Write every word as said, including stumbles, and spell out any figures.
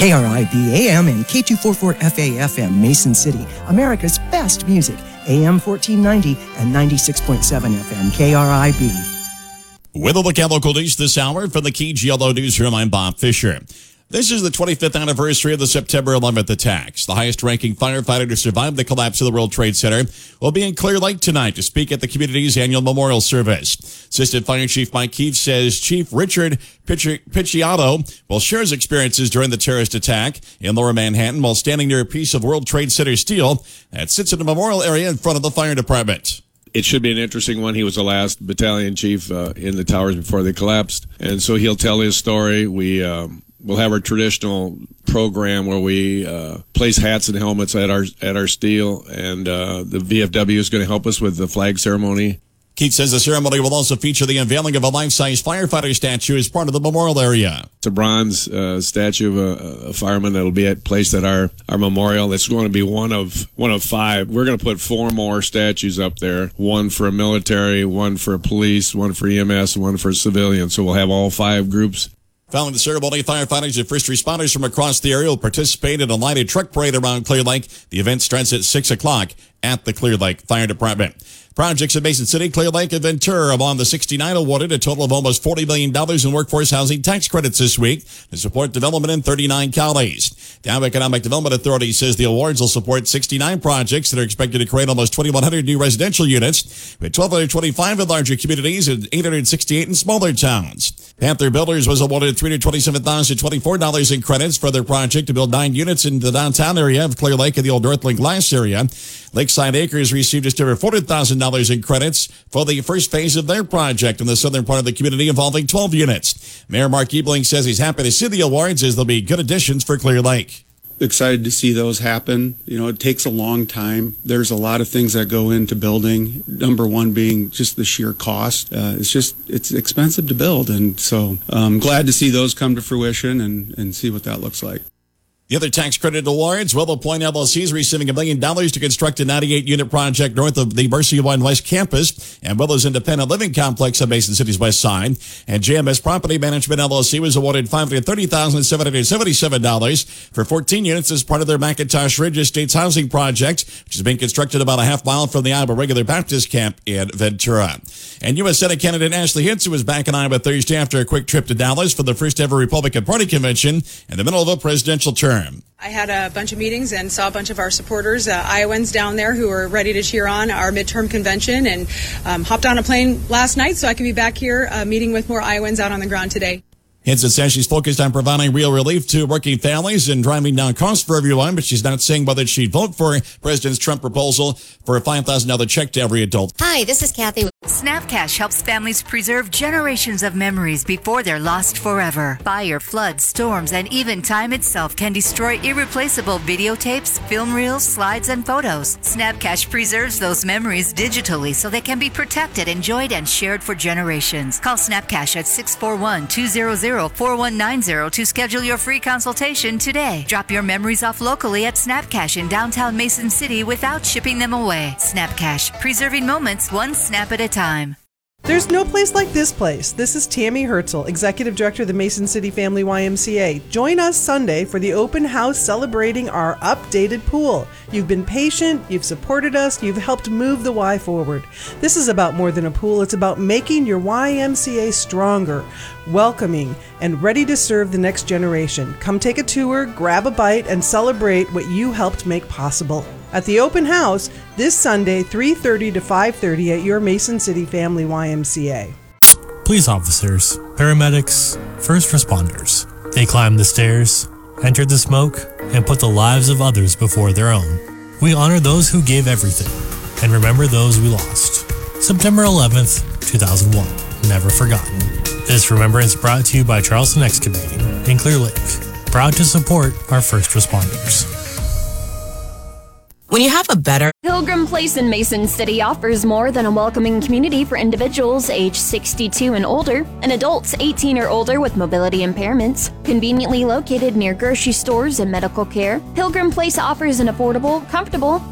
K R I B A M and K two forty-four F A F M, Mason City, America's best music, A M fourteen ninety and ninety-six point seven F M, K R I B. With a look at local news this hour from the Key G L O Newsroom, I'm Bob Fisher. This is the twenty-fifth anniversary of the September eleventh attacks. The highest-ranking firefighter to survive the collapse of the World Trade Center will be in Clear Lake tonight to speak at the community's annual memorial service. Assistant Fire Chief Mike Keefe says Chief Richard Picciotto will share his experiences during the terrorist attack in Lower Manhattan while standing near a piece of World Trade Center steel that sits in the memorial area in front of the fire department. It should be an interesting one. He was the last battalion chief uh, in the towers before they collapsed, and so he'll tell his story. We um, will have our traditional program where we uh, place hats and helmets at our at our steel, and uh, the V F W is going to help us with the flag ceremony. Keith says the ceremony will also feature the unveiling of a life-size firefighter statue as part of the memorial area. It's a bronze uh, statue of a, a fireman that will be at, placed at our, our memorial. It's going to be one of one of five. We're going to put four more statues up there, one for a military, one for a police, one for E M S, and one for civilians. So we'll have all five groups. Following the ceremony, firefighters and first responders from across the area will participate in a lighted truck parade around Clear Lake. The event starts at six o'clock at the Clear Lake Fire Department. Projects in Mason City, Clear Lake, and Ventura among the sixty-nine awarded a total of almost forty million dollars in workforce housing tax credits this week to support development in thirty-nine counties. The Iowa Economic Development Authority says the awards will support sixty-nine projects that are expected to create almost twenty-one hundred new residential units, with one thousand two hundred twenty-five in larger communities and eight hundred sixty-eight in smaller towns. Panther Builders was awarded three hundred twenty-seven thousand twenty-four dollars in credits for their project to build nine units in the downtown area of Clear Lake and the old Northland Glass area. Lakeside Acres received just over four hundred thousand dollars in credits for the first phase of their project in the southern part of the community involving twelve units. Mayor Mark Ebling says he's happy to see the awards as they'll be good additions for Clear Lake. Excited to see those happen. You know, it takes a long time. There's a lot of things that go into building. Number one being just the sheer cost. Uh, it's just, it's expensive to build. And so I'm glad to see those come to fruition and, and see what that looks like. The other tax credit awards, Willow Point L L C is receiving a million dollars to construct a ninety-eight unit project north of the Mercy One West campus and Willow's Independent Living Complex on Mason City's west side. And J M S Property Management L L C was awarded five hundred thirty thousand seven hundred seventy-seven dollars for fourteen units as part of their McIntosh Ridge Estates housing project, which is being constructed about a half mile from the Iowa Regular Baptist Camp in Ventura. And U S Senate candidate Ashley Hintz was back in Iowa Thursday after a quick trip to Dallas for the first ever Republican Party convention in the middle of a presidential term. I had a bunch of meetings and saw a bunch of our supporters, uh, Iowans down there who were ready to cheer on our midterm convention, and um, hopped on a plane last night so I can be back here uh, meeting with more Iowans out on the ground today. Hinson says she's focused on providing real relief to working families and driving down costs for everyone, but she's not saying whether she'd vote for President Trump's proposal for a five thousand dollars check to every adult. Hi, this is Kathy. SnapCash helps families preserve generations of memories before they're lost forever. Fire, floods, storms, and even time itself can destroy irreplaceable videotapes, film reels, slides, and photos. SnapCash preserves those memories digitally so they can be protected, enjoyed, and shared for generations. Call SnapCash at six four one, two zero zero, four one nine zero to schedule your free consultation today. Drop your memories off locally at SnapCash in downtown Mason City without shipping them away. SnapCash, preserving moments one snap at a time. There's no place like this place. This is Tammy Herzl, Executive Director of the Mason City Family Y M C A. Join us Sunday for the open house celebrating our updated pool. You've been patient, you've supported us, you've helped move the Y forward. This is about more than a pool. It's about making your Y M C A stronger, welcoming, and ready to serve the next generation. Come take a tour, grab a bite, and celebrate what you helped make possible. At the open house this Sunday, three thirty to five thirty at your Mason City Family Y M C A. Police officers, paramedics, first responders. They climbed the stairs, entered the smoke, and put the lives of others before their own. We honor those who gave everything and remember those we lost. September eleventh, two thousand one. Never forgotten. This remembrance brought to you by Charleston Excavating in Clear Lake. Proud to support our first responders. When you have a better Pilgrim Place in Mason City offers more than a welcoming community for individuals age sixty-two and older and adults eighteen or older with mobility impairments. Conveniently located near grocery stores and medical care, Pilgrim Place offers an affordable, comfortable,